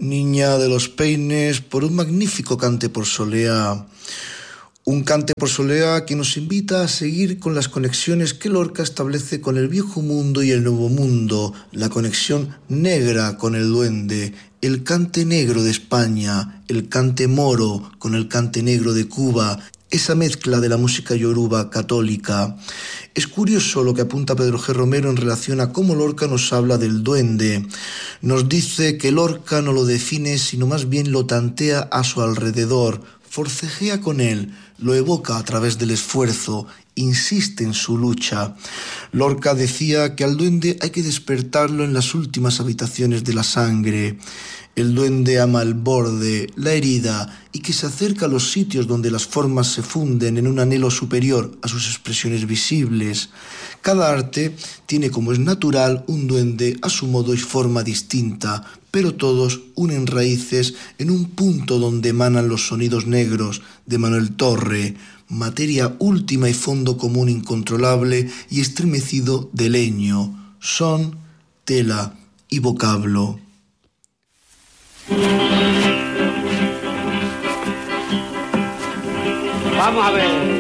Niña de los Peines, por un magnífico cante por Solea. Un cante por Solea que nos invita a seguir con las conexiones que Lorca establece con el viejo mundo y el nuevo mundo, la conexión negra con el duende, el cante negro de España, el cante moro con el cante negro de Cuba, esa mezcla de la música yoruba católica. Es curioso lo que apunta Pedro G. Romero en relación a cómo Lorca nos habla del duende. Nos dice que Lorca no lo define, sino más bien lo tantea a su alrededor, forcejea con él, lo evoca a través del esfuerzo, insiste en su lucha. Lorca decía que al duende hay que despertarlo en las últimas habitaciones de la sangre. El duende ama el borde, la herida, y que se acerca a los sitios donde las formas se funden en un anhelo superior a sus expresiones visibles. Cada arte tiene, como es natural, un duende a su modo y forma distinta, pero todos unen raíces en un punto donde emanan los sonidos negros de Manuel Torre, materia última y fondo común incontrolable y estremecido de leño, son, tela y vocablo. Vamos a ver.